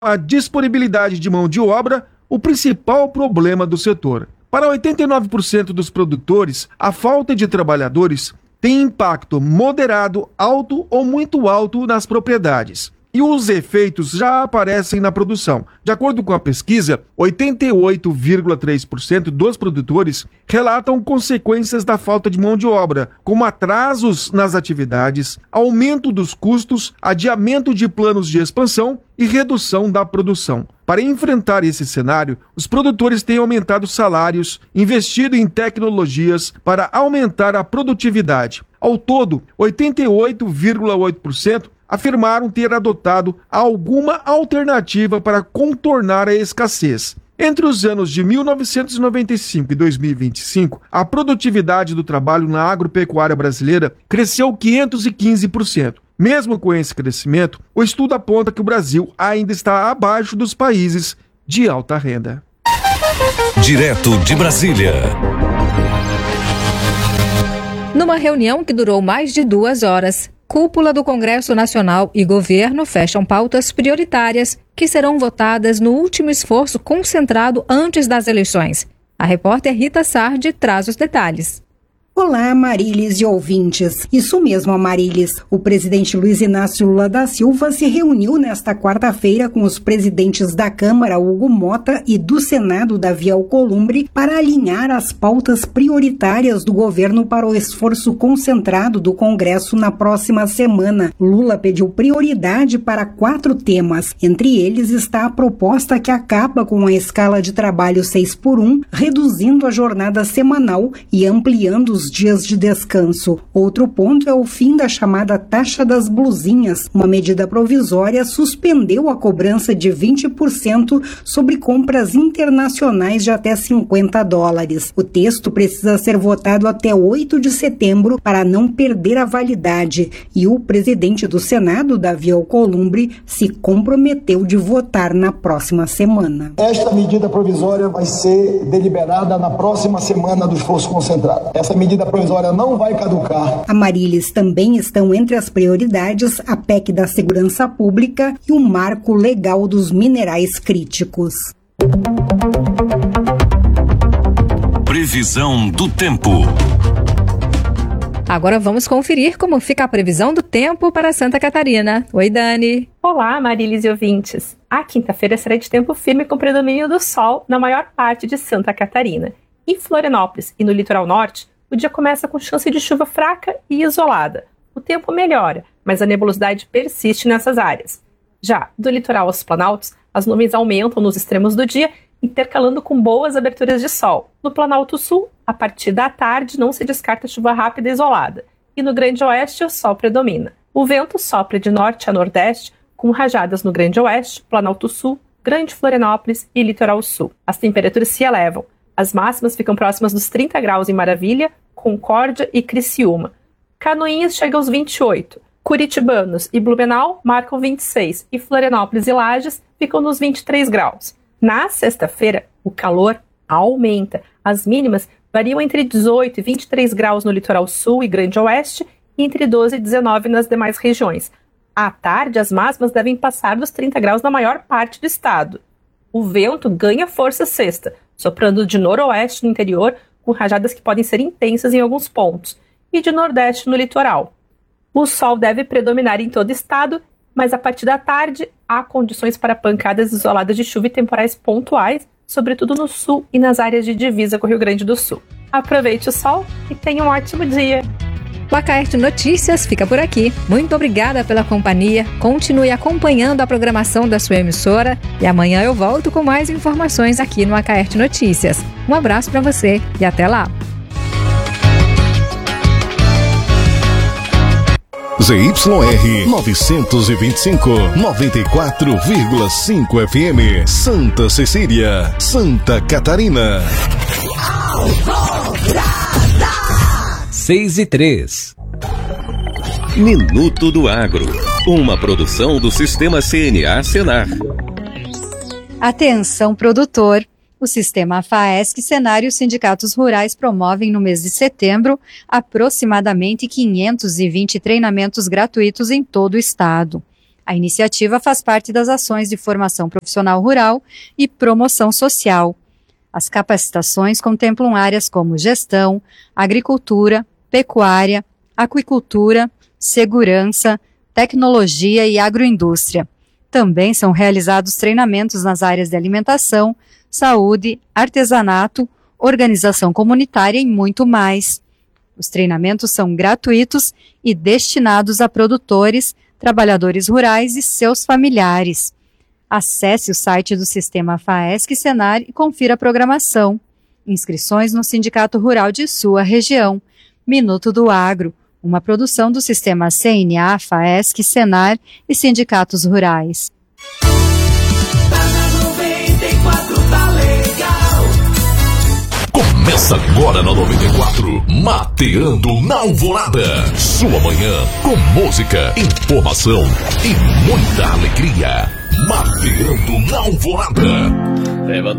a disponibilidade de mão de obra o principal problema do setor. Para 89% dos produtores, a falta de trabalhadores tem impacto moderado, alto ou muito alto nas propriedades. E os efeitos já aparecem na produção. De acordo com a pesquisa, 88,3% dos produtores relatam consequências da falta de mão de obra, como atrasos nas atividades, aumento dos custos, adiamento de planos de expansão e redução da produção. Para enfrentar esse cenário, os produtores têm aumentado salários, investido em tecnologias para aumentar a produtividade. Ao todo, 88,8% afirmaram ter adotado alguma alternativa para contornar a escassez. Entre os anos de 1995 e 2025, a produtividade do trabalho na agropecuária brasileira cresceu 515%. Mesmo com esse crescimento, o estudo aponta que o Brasil ainda está abaixo dos países de alta renda. Direto de Brasília. Numa reunião que durou mais de 2 horas, Cúpula do Congresso Nacional e governo fecham pautas prioritárias que serão votadas no último esforço concentrado antes das eleições. A repórter Rita Sardi traz os detalhes. Olá, Amarilis e ouvintes. Isso mesmo, Amarilis. O presidente Luiz Inácio Lula da Silva se reuniu nesta quarta-feira com os presidentes da Câmara, Hugo Mota, e do Senado, Davi Alcolumbre, para alinhar as pautas prioritárias do governo para o esforço concentrado do Congresso na próxima semana. Lula pediu prioridade para 4 temas. Entre eles está a proposta que acaba com a escala de trabalho 6x1, reduzindo a jornada semanal e ampliando os dias de descanso. Outro ponto é o fim da chamada taxa das blusinhas. Uma medida provisória suspendeu a cobrança de 20% sobre compras internacionais de até $50. O texto precisa ser votado até 8 de setembro para não perder a validade. E o presidente do Senado, Davi Alcolumbre, se comprometeu de votar na próxima semana. Esta medida provisória vai ser deliberada na próxima semana do esforço concentrado. Essa medida provisória não vai caducar. Amarilis, também estão entre as prioridades a PEC da Segurança Pública e o Marco Legal dos Minerais Críticos. Previsão do tempo. Agora vamos conferir como fica a previsão do tempo para Santa Catarina. Oi, Dani. Olá, Amarilis e ouvintes. A quinta-feira será de tempo firme com predomínio do sol na maior parte de Santa Catarina. Em Florianópolis e no litoral norte, o dia começa com chance de chuva fraca e isolada. O tempo melhora, mas a nebulosidade persiste nessas áreas. Já do litoral aos planaltos, as nuvens aumentam nos extremos do dia, intercalando com boas aberturas de sol. No Planalto Sul, a partir da tarde não se descarta chuva rápida e isolada. E no Grande Oeste, o sol predomina. O vento sopra de norte a nordeste, com rajadas no Grande Oeste, Planalto Sul, Grande Florianópolis e Litoral Sul. As temperaturas se elevam. As máximas ficam próximas dos 30 graus em Maravilha, Concórdia e Criciúma. Canoinhas chega aos 28. Curitibanos e Blumenau marcam 26 e Florianópolis e Lages ficam nos 23 graus. Na sexta-feira, o calor aumenta. As mínimas variam entre 18 e 23 graus no litoral sul e Grande Oeste e entre 12 e 19 nas demais regiões. À tarde, as máximas devem passar dos 30 graus na maior parte do estado. O vento ganha força sexta, soprando de noroeste no interior, com rajadas que podem ser intensas em alguns pontos, e de nordeste no litoral. O sol deve predominar em todo o estado, mas a partir da tarde há condições para pancadas isoladas de chuva e temporais pontuais, sobretudo no sul e nas áreas de divisa com o Rio Grande do Sul. Aproveite o sol e tenha um ótimo dia! O Acaerte Notícias fica por aqui. Muito obrigada pela companhia. Continue acompanhando a programação da sua emissora e amanhã eu volto com mais informações aqui no Acaerte Notícias. Um abraço para você e até lá. ZYR 925, 94,5 FM, Santa Cecília, Santa Catarina. 6:03. Minuto do Agro, uma produção do Sistema CNA Senar. Atenção, produtor! O Sistema FAESC, Senar e os sindicatos rurais promovem no mês de setembro aproximadamente 520 treinamentos gratuitos em todo o estado. A iniciativa faz parte das ações de formação profissional rural e promoção social. As capacitações contemplam áreas como gestão, agricultura, pecuária, aquicultura, segurança, tecnologia e agroindústria. Também são realizados treinamentos nas áreas de alimentação, saúde, artesanato, organização comunitária e muito mais. Os treinamentos são gratuitos e destinados a produtores, trabalhadores rurais e seus familiares. Acesse o site do Sistema FAESC-Senar e confira a programação. Inscrições no Sindicato Rural de sua região. Minuto do Agro, uma produção do Sistema CNA, FAESC-Senar e Sindicatos Rurais. Começa agora na 94, Mateando na Alvorada. Sua manhã com música, informação e muita alegria. Mateando na Alvorada.